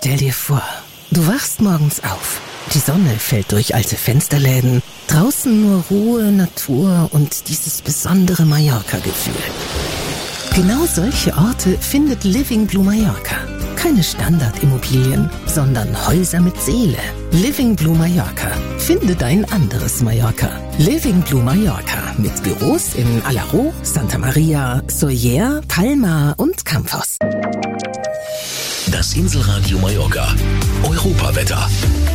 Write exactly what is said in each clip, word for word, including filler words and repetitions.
Stell dir vor, du wachst morgens auf. Die Sonne fällt durch alte Fensterläden. Draußen nur Ruhe, Natur und dieses besondere Mallorca-Gefühl. Genau solche Orte findet Living Blue Mallorca. Keine Standardimmobilien, sondern Häuser mit Seele. Living Blue Mallorca. Finde dein anderes Mallorca. Living Blue Mallorca mit Büros in Alaró, Santa Maria, Sóller, Palma und Campos. Das Inselradio Mallorca. Europawetter.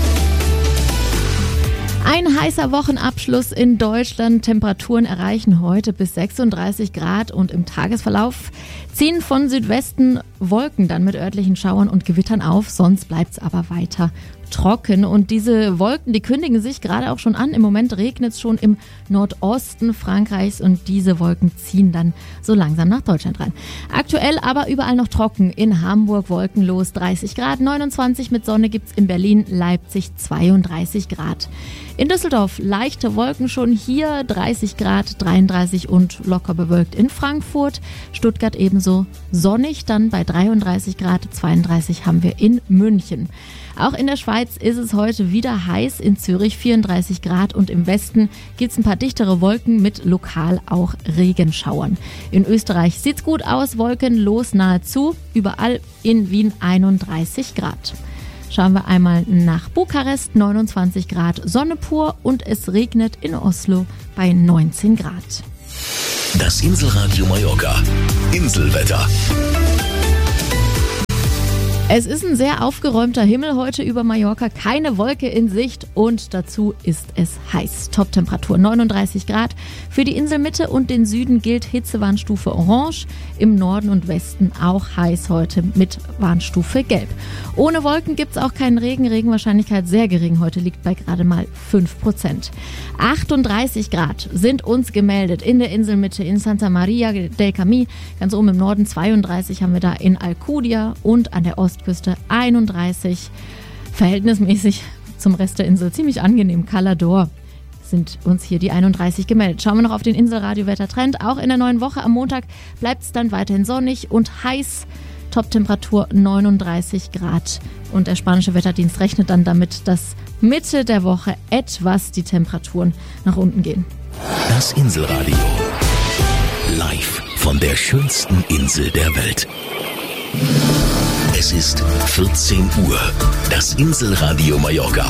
Ein heißer Wochenabschluss in Deutschland. Temperaturen erreichen heute bis sechsunddreißig Grad und im Tagesverlauf ziehen von Südwesten Wolken dann mit örtlichen Schauern und Gewittern auf. Sonst bleibt es aber weiter trocken. Und diese Wolken, die kündigen sich gerade auch schon an. Im Moment regnet es schon im Nordosten Frankreichs und diese Wolken ziehen dann so langsam nach Deutschland rein. Aktuell aber überall noch trocken. In Hamburg wolkenlos dreißig Grad, neunundzwanzig mit Sonne gibt's in Berlin, Leipzig zweiunddreißig Grad. In Düsseldorf leichte Wolken schon hier, dreißig Grad, dreiunddreißig und locker bewölkt in Frankfurt. Stuttgart ebenso sonnig, dann bei dreiunddreißig Grad, zweiunddreißig haben wir in München. Auch in der Schweiz ist es heute wieder heiß, in Zürich vierunddreißig Grad und im Westen gibt es ein paar dichtere Wolken mit lokal auch Regenschauern. In Österreich sieht's gut aus, wolkenlos nahezu, überall in Wien einunddreißig Grad. Schauen wir einmal nach Bukarest, neunundzwanzig Grad, Sonne pur und es regnet in Oslo bei neunzehn Grad. Das Inselradio Mallorca. Inselwetter. Es ist ein sehr aufgeräumter Himmel heute über Mallorca, keine Wolke in Sicht und dazu ist es heiß. Toptemperatur neununddreißig Grad. Für die Inselmitte und den Süden gilt Hitzewarnstufe Orange, im Norden und Westen auch heiß heute mit Warnstufe Gelb. Ohne Wolken gibt es auch keinen Regen, Regenwahrscheinlichkeit sehr gering, heute liegt bei gerade mal fünf Prozent. achtunddreißig Grad sind uns gemeldet in der Inselmitte in Santa Maria del Camí, ganz oben im Norden zweiunddreißig haben wir da in Alcudia und an der Ost Küste einunddreißig, verhältnismäßig zum Rest der Insel ziemlich angenehm. Cala d'Or sind uns hier die einunddreißig gemeldet. Schauen wir noch auf den Inselradio-Wettertrend. Auch in der neuen Woche am Montag bleibt es dann weiterhin sonnig und heiß. Toptemperatur neununddreißig Grad. Und der spanische Wetterdienst rechnet dann damit, dass Mitte der Woche etwas die Temperaturen nach unten gehen. Das Inselradio. Live von der schönsten Insel der Welt. Es ist vierzehn Uhr. Das Inselradio Mallorca.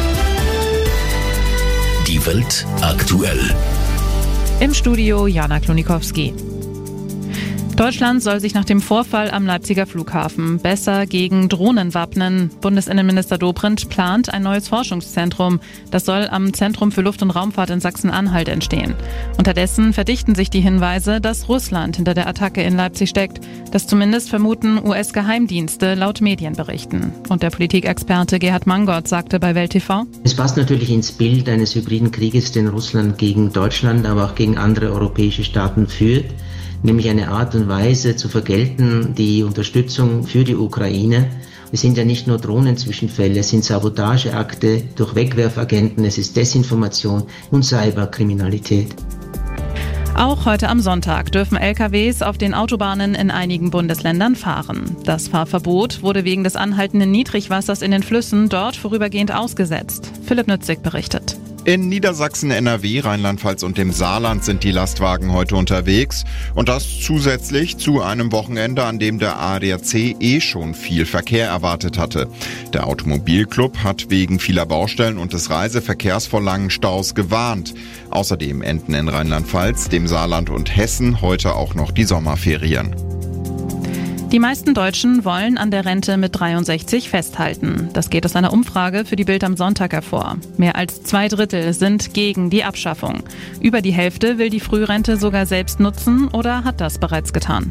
Die Welt aktuell. Im Studio Jana Klonikowski. Deutschland soll sich nach dem Vorfall am Leipziger Flughafen besser gegen Drohnen wappnen. Bundesinnenminister Dobrindt plant ein neues Forschungszentrum. Das soll am Zentrum für Luft- und Raumfahrt in Sachsen-Anhalt entstehen. Unterdessen verdichten sich die Hinweise, dass Russland hinter der Attacke in Leipzig steckt. Das zumindest vermuten U S-Geheimdienste laut Medienberichten. Und der Politikexperte Gerhard Mangott sagte bei Welt T V: Es passt natürlich ins Bild eines hybriden Krieges, den Russland gegen Deutschland, aber auch gegen andere europäische Staaten führt. Nämlich eine Art und Weise zu vergelten, die Unterstützung für die Ukraine. Es sind ja nicht nur Drohnenzwischenfälle, es sind Sabotageakte durch Wegwerfagenten, es ist Desinformation und Cyberkriminalität. Auch heute am Sonntag dürfen L K Ws auf den Autobahnen in einigen Bundesländern fahren. Das Fahrverbot wurde wegen des anhaltenden Niedrigwassers in den Flüssen dort vorübergehend ausgesetzt. Philipp Nützig berichtet. In Niedersachsen, N R W, Rheinland-Pfalz und dem Saarland sind die Lastwagen heute unterwegs. Und das zusätzlich zu einem Wochenende, an dem der A D A C eh schon viel Verkehr erwartet hatte. Der Automobilclub hat wegen vieler Baustellen und des Reiseverkehrs vor langen Staus gewarnt. Außerdem enden in Rheinland-Pfalz, dem Saarland und Hessen heute auch noch die Sommerferien. Die meisten Deutschen wollen an der Rente mit dreiundsechzig festhalten. Das geht aus einer Umfrage für die Bild am Sonntag hervor. Mehr als zwei Drittel sind gegen die Abschaffung. Über die Hälfte will die Frührente sogar selbst nutzen oder hat das bereits getan.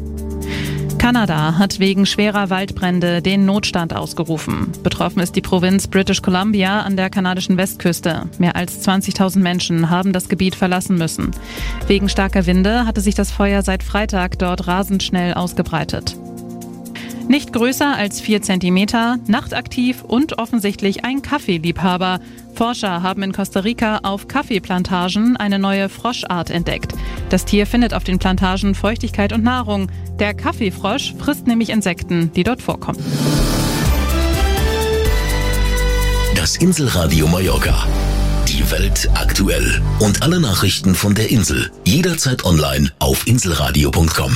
Kanada hat wegen schwerer Waldbrände den Notstand ausgerufen. Betroffen ist die Provinz British Columbia an der kanadischen Westküste. Mehr als zwanzigtausend Menschen haben das Gebiet verlassen müssen. Wegen starker Winde hatte sich das Feuer seit Freitag dort rasend schnell ausgebreitet. Nicht größer als vier Zentimeter, nachtaktiv und offensichtlich ein Kaffeeliebhaber. Forscher haben in Costa Rica auf Kaffeeplantagen eine neue Froschart entdeckt. Das Tier findet auf den Plantagen Feuchtigkeit und Nahrung. Der Kaffeefrosch frisst nämlich Insekten, die dort vorkommen. Das Inselradio Mallorca. Die Welt aktuell. Und alle Nachrichten von der Insel. Jederzeit online auf inselradio punkt com.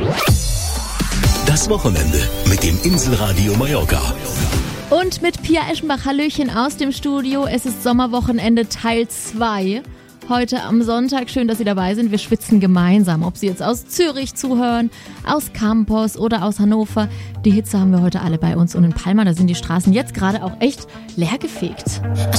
Das Wochenende mit dem Inselradio Mallorca. Und mit Pia Eschenbach, Hallöchen aus dem Studio. Es ist Sommerwochenende Teil zwei. Heute am Sonntag. Schön, dass Sie dabei sind. Wir schwitzen gemeinsam. Ob Sie jetzt aus Zürich zuhören, aus Campos oder aus Hannover. Die Hitze haben wir heute alle bei uns. Und in Palma, da sind die Straßen jetzt gerade auch echt leergefegt.